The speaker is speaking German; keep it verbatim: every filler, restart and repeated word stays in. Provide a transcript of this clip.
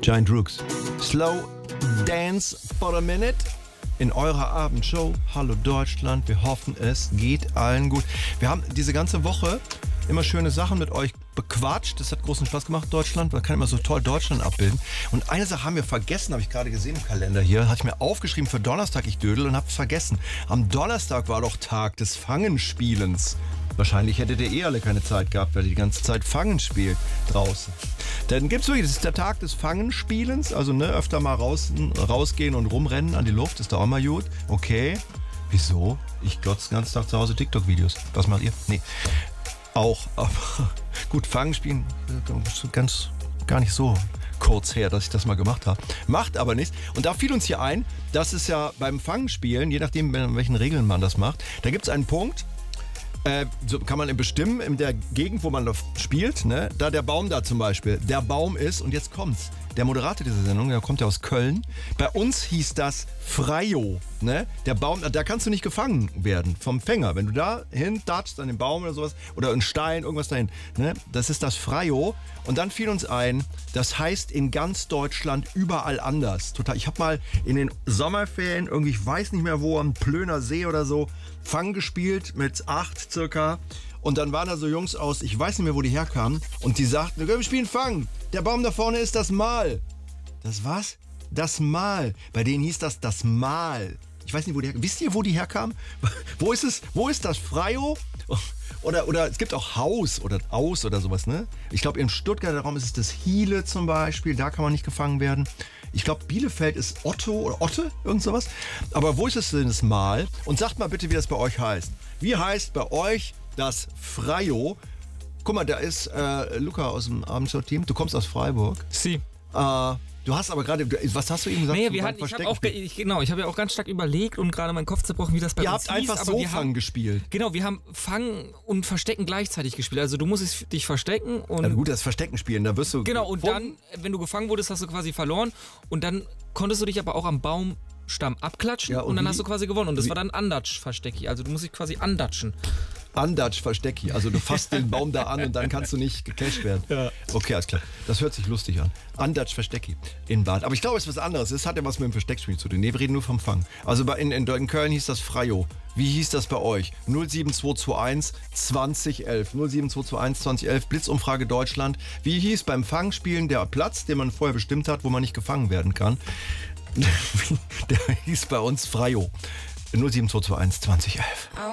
Giant Rooks. Slow Dance for a Minute in eurer Abendshow. Hallo Deutschland, wir hoffen, es geht allen gut. Wir haben diese ganze Woche immer schöne Sachen mit euch bequatscht. Das hat großen Spaß gemacht, Deutschland. Man kann immer so toll Deutschland abbilden. Und eine Sache haben wir vergessen, habe ich gerade gesehen im Kalender hier. Hatte ich mir aufgeschrieben für Donnerstag, ich dödel, und habe es vergessen. Am Donnerstag war doch Tag des Fangenspielens. Wahrscheinlich hättet ihr eh alle keine Zeit gehabt, weil ihr die ganze Zeit Fangen spielt draußen. Dann gibt's wirklich, das ist der Tag des Fangenspielens. Also ne, öfter mal raus, rausgehen und rumrennen an die Luft, ist doch auch mal gut. Okay. Wieso? Ich glotze den ganzen Tag zu Hause TikTok-Videos. Was macht ihr? Nee. Auch, aber gut, Fangen spielen, ganz, gar nicht so kurz her, dass ich das mal gemacht habe. Macht aber nichts. Und da fiel uns hier ein, dass es ja beim Fangenspielen, je nachdem, in welchen Regeln man das macht, da gibt es einen Punkt, äh, so kann man bestimmen, in der Gegend, wo man spielt, ne, da der Baum da zum Beispiel, der Baum ist, und jetzt kommt's, der Moderator dieser Sendung, der kommt ja aus Köln, bei uns hieß das Freio, ne, der Baum, da kannst du nicht gefangen werden vom Fänger, wenn du da hin touchst an den Baum oder sowas, oder einen Stein, irgendwas dahin, ne, das ist das Freio. Und dann fiel uns ein, das heißt in ganz Deutschland überall anders. Total. Ich habe mal in den Sommerferien, irgendwie, ich weiß nicht mehr wo, am Plöner See oder so, Fang gespielt mit acht circa. Und dann waren da so Jungs aus, ich weiß nicht mehr, wo die herkamen, und die sagten, wir spielen Fang. Der Baum da vorne ist das Mal. Das was? Das Mal. Bei denen hieß das das Mal. Ich weiß nicht, wo die herkamen. Wisst ihr, wo die herkamen? Wo ist es? Wo ist das Freio? Oder, oder es gibt auch Haus oder Aus oder sowas, ne? Ich glaube, im Stuttgarter Raum ist es das Hiele zum Beispiel. Da kann man nicht gefangen werden. Ich glaube, Bielefeld ist Otto oder Otte, irgend sowas. Aber wo ist es denn das Mal? Und sagt mal bitte, wie das bei euch heißt. Wie heißt bei euch das Freio? Guck mal, da ist äh, Luca aus dem Abendshow-Team. Du kommst aus Freiburg. Sie. Äh, du hast aber gerade, was hast du eben gesagt? Nee, wir hatten, ich habe auch, ich, genau, ich habe ja auch ganz stark überlegt und gerade meinen Kopf zerbrochen, wie das bei Ihr uns habt hieß, einfach aber so wir Fang haben, gespielt. Genau, wir haben Fangen und Verstecken gleichzeitig gespielt. Also du musstest dich verstecken und... Ja, gut, das Verstecken spielen, da wirst du... Genau, und dann, wenn du gefangen wurdest, hast du quasi verloren und dann konntest du dich aber auch am Baumstamm abklatschen, ja, und, und dann wie, hast du quasi gewonnen. Und das wie, war dann Andatsch-Verstecki. Also du musst dich quasi andatschen. Andatsch-Verstecki. Also du fasst den Baum da an und dann kannst du nicht gecasht werden. Ja. Okay, alles klar. Das hört sich lustig an. Andatsch-Verstecki in Bad. Aber ich glaube, es ist was anderes. Es hat ja was mit dem Versteckspiel zu tun. Nee, wir reden nur vom Fang. Also bei, in, in, in Köln hieß das Freio. Wie hieß das bei euch? null sieben zwei zwei eins zwanzig elf. null sieben zwei zwei eins zwanzig elf. Blitzumfrage Deutschland. Wie hieß beim Fangspielen der Platz, den man vorher bestimmt hat, wo man nicht gefangen werden kann? Der hieß bei uns Freio. null sieben zwei zwei eins zwanzig elf.